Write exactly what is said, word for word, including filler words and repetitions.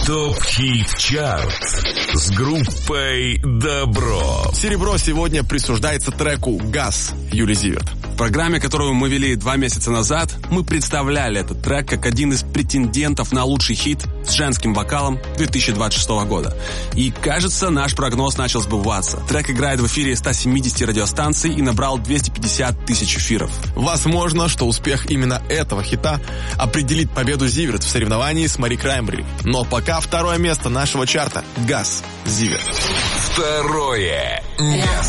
ТОП-хит-чарт с группой «Добро». Серебро сегодня присуждается треку «Газ» Юлии Зиверт. В программе, которую мы вели два месяца назад, мы представляли этот трек как один из претендентов на лучший хит с женским вокалом две тысячи двадцать шестого года. И, кажется, наш прогноз начал сбываться. Трек играет в эфире ста семидесяти радиостанций и набрал двести пятьдесят тысяч эфиров. Возможно, что успех именно этого хита определит победу Зиверт в соревновании с Мари Краймбрери. Но пока второе место нашего чарта — «Газ» Зиверт. Второе место.